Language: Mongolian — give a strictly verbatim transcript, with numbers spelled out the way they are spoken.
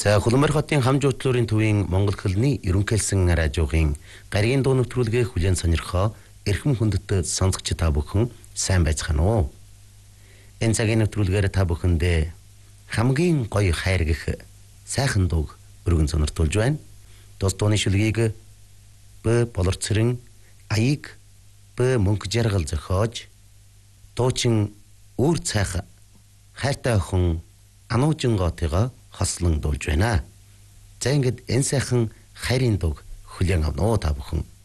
За Хулмар хотын хамжуутлуурын төвийн Монгол хэлний ерөнхийлсэн радиогийн гаригийн дуу нэвтрүүлгээ хүлээн сонирхоо эрхэм хүндэт сонсогч та бүхэн сайн байцгаана уу? Энэ цагийн нэвтрүүлгээр та бүхэндээ хамгийн гоё хайр гэх сайхан дууг өргөн сониртуулж байна. Тус дууны шүлгийг Б болорцрын аяг Б мөнх жаргал зохиож дуучин өөр цайх хайртай охин Ануужингоотойгоо хослон дуулж байна. За ингээд энэ сайхан хайрын дууг хүлээн авнаа та бүхэн.